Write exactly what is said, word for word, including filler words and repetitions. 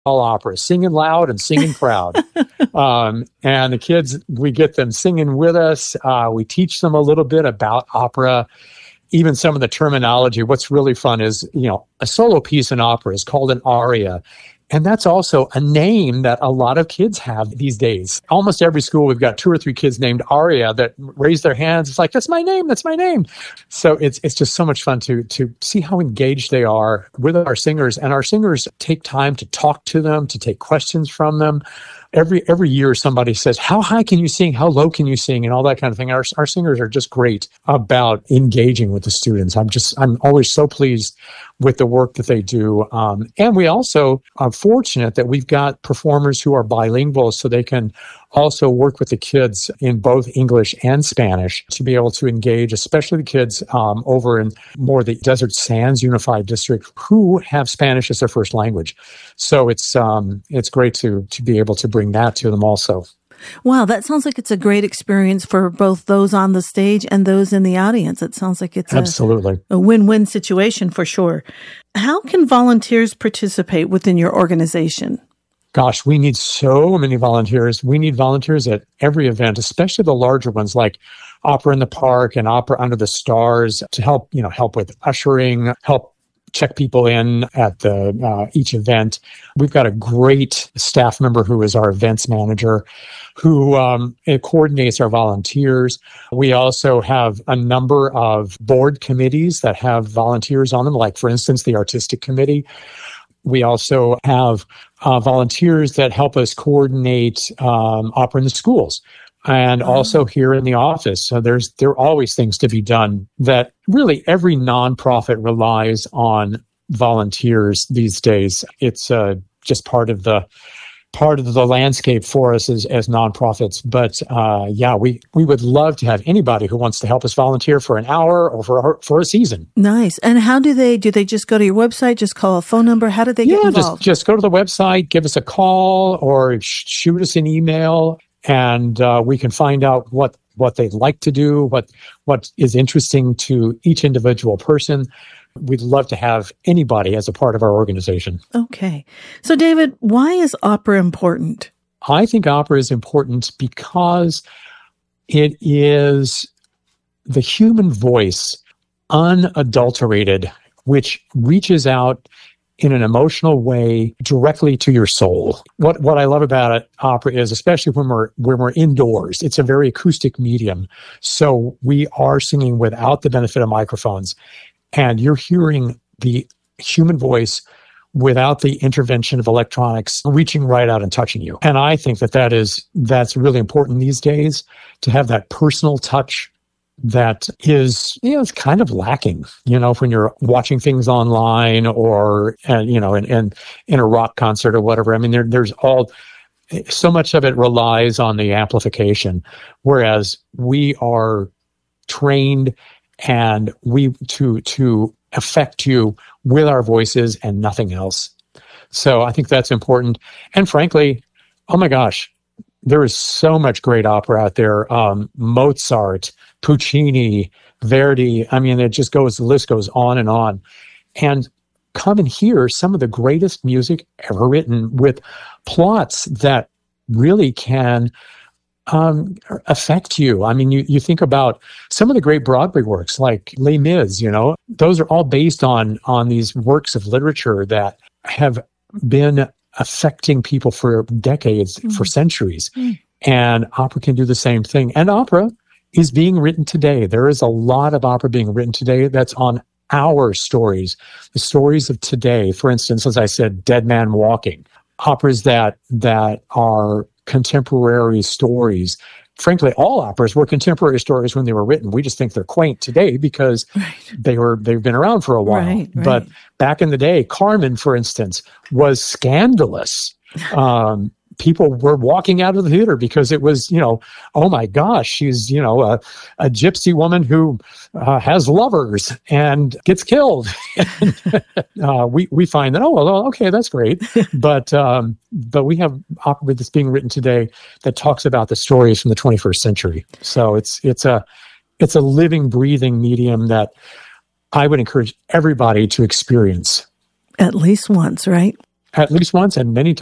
opera, singing loud and singing proud. um, and the kids, we get them singing with us. Uh, we teach them a little bit about opera, even some of the terminology. What's really fun is, you know, a solo piece in opera is called an aria. And that's also a name that a lot of kids have these days. Almost every school, we've got two or three kids named Aria that raise their hands. It's like, that's my name, that's my name. So it's it's just so much fun to to see how engaged they are with our singers. And our singers take time to talk to them, to take questions from them. Every every year, somebody says, how high can you sing? How low can you sing? And all that kind of thing. Our, our singers are just great about engaging with the students. I'm just, I'm always so pleased with the work that they do. Um, and we also are fortunate that we've got performers who are bilingual, so they can also work with the kids in both English and Spanish to be able to engage, especially the kids um, over in more the Desert Sands Unified District who have Spanish as their first language. So it's um, it's great to to be able to bring that to them also. Wow, that sounds like it's a great experience for both those on the stage and those in the audience. It sounds like it's absolutely a, a win-win situation for sure. How can volunteers participate within your organization? Gosh, we need so many volunteers. We need volunteers at every event, especially the larger ones like Opera in the Park and Opera Under the Stars, to help, you know, help with ushering, help check people in at the uh, each event. We've got a great staff member who is our events manager, who um, coordinates our volunteers. We also have a number of board committees that have volunteers on them, like, for instance, the Artistic Committee. We also have uh, volunteers that help us coordinate um, opera in the schools, and also here in the office. So there's there are always things to be done that really every nonprofit relies on volunteers these days. It's uh, just part of the part of the landscape for us as, as nonprofits. But uh, yeah, we, we would love to have anybody who wants to help us volunteer for an hour or for for a season. Nice. And how do they, do they just go to your website, just call a phone number? How do they yeah, get involved? Just, just go to the website, give us a call or sh- shoot us an email, and uh, we can find out what, what they'd like to do, what what is interesting to each individual person. We'd love to have anybody as a part of our organization. Okay. So, David, why is opera important? I think opera is important because it is the human voice, unadulterated, which reaches out in an emotional way directly to your soul. What what I love about it, opera, is especially when we're when we're indoors, it's a very acoustic medium. So we are singing without the benefit of microphones. And you're hearing the human voice without the intervention of electronics reaching right out and touching you. And I think that that is, that's really important these days, to have that personal touch that is, you know, it's kind of lacking, you know, when you're watching things online or, uh, you know, in, in, in a rock concert or whatever. I mean, there, there's all, so much of it relies on the amplification, whereas we are trained and we to to affect you with our voices and nothing else. So I think that's important. And frankly, oh my gosh, there is so much great opera out there. Um, Mozart, Puccini, Verdi. I mean, it just goes, the list goes on and on. And come and hear some of the greatest music ever written with plots that really can Um, affect you. I mean, you, you think about some of the great Broadway works like Les Mis, you know, those are all based on, on these works of literature that have been affecting people for decades, mm. for centuries. Mm. And opera can do the same thing. And opera is being written today. There is a lot of opera being written today that's on our stories, the stories of today. For instance, as I said, Dead Man Walking, operas that, that are contemporary stories. Frankly, all operas were contemporary stories when they were written. We just think they're quaint today because right. they were, they've been around for a while. Right, right. But back in the day, Carmen, for instance, was scandalous. Um, people were walking out of the theater because it was, you know, oh my gosh, she's, you know, a, a gypsy woman who uh, has lovers and gets killed. uh, we we find that, oh, well, okay, that's great. But um, but we have opera that's being written today that talks about the stories from the twenty-first century. So it's it's a it's a living, breathing medium that I would encourage everybody to experience. At least once, right? at least once and many